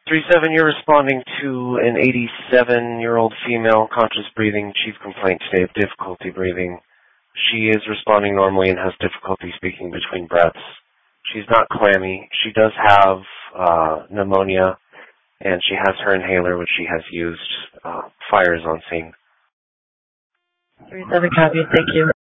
3-7, you're responding to an 87-year-old female, conscious breathing, chief complaint today of difficulty breathing. She is responding normally and has difficulty speaking between breaths. She's not clammy. She does have pneumonia, and she has her inhaler, which she has used. Fire is on scene. 3-7 copy, thank you.